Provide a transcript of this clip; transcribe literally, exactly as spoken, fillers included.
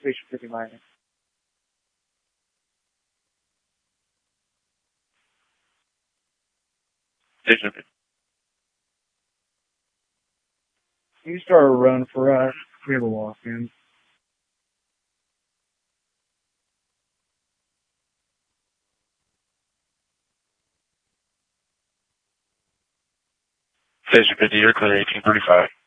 Station fifty minus. Station fifty. You start a run for us. We have a walk in. Station fifty, you're clear, eighteen thirty-five.